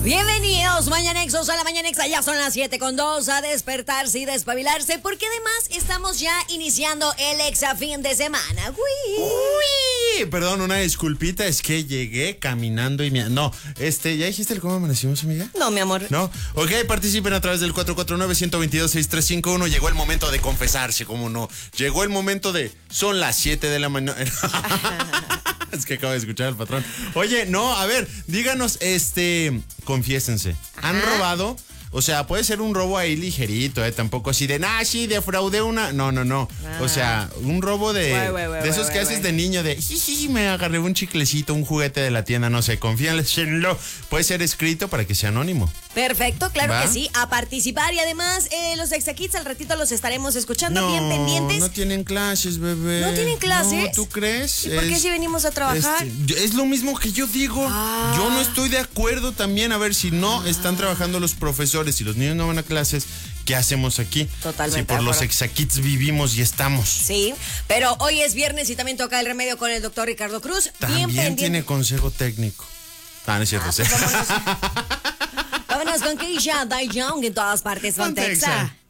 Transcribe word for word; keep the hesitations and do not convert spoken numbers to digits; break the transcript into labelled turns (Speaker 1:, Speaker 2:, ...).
Speaker 1: Bienvenidos, Mañanexos, a la Mañanexa. Ya son las siete con dos, a despertarse y despabilarse, porque además estamos ya iniciando el exa fin de semana. Uy.
Speaker 2: Uy, perdón, una disculpita, es que llegué caminando y me... No, este, ¿ya dijiste el cómo amanecimos, amiga?
Speaker 1: No, mi amor.
Speaker 2: No, ok, participen a través del cuatro cuatro nueve, uno dos dos, seis tres cinco uno. Llegó el momento de confesarse, ¿cómo no? Llegó el momento de... Son las siete de la mañana... Es que acabo de escuchar al patrón. Oye, no, a ver, díganos, este, confiésense. ¿Han
Speaker 1: Ajá.
Speaker 2: robado? O sea, puede ser un robo ahí ligerito, ¿eh? Tampoco así de, nah, sí, defraudé una... No, no, no.
Speaker 1: Ah.
Speaker 2: O sea, un robo de...
Speaker 1: Güey, güey, güey,
Speaker 2: de esos
Speaker 1: güey,
Speaker 2: que
Speaker 1: güey.
Speaker 2: haces de niño, de, jiji, me agarré un chiclecito, un juguete de la tienda, no sé, confíenlo. Puede ser escrito para que sea anónimo.
Speaker 1: Perfecto, claro
Speaker 2: ¿Va?
Speaker 1: que sí, a participar. Y además, eh, los Exa Kids al ratito los estaremos escuchando bien pendientes.
Speaker 2: No tienen clases, bebé.
Speaker 1: ¿No tienen clases?
Speaker 2: No, ¿tú crees?
Speaker 1: ¿Y por qué
Speaker 2: Es-
Speaker 1: si venimos a trabajar?
Speaker 2: este, yo- es lo mismo que yo digo.
Speaker 1: Ah.
Speaker 2: Yo no estoy de acuerdo también. A ver, si no están trabajando los profesores y los niños no van a clases, ¿qué hacemos aquí?
Speaker 1: Totalmente
Speaker 2: Si por
Speaker 1: de
Speaker 2: los
Speaker 1: acuerdo.
Speaker 2: Exa Kids vivimos y estamos.
Speaker 1: Sí, pero hoy es viernes y también toca el remedio con el doctor Ricardo Cruz. Bien
Speaker 2: También
Speaker 1: pendiente.
Speaker 2: tiene consejo técnico. Ah, no es cierto.
Speaker 1: Ah,
Speaker 2: sí.
Speaker 1: pues vámonos. Vámonos con Keisha, Die Young en todas partes.
Speaker 2: Ponte
Speaker 1: Ponte
Speaker 2: Exa.
Speaker 1: Exa.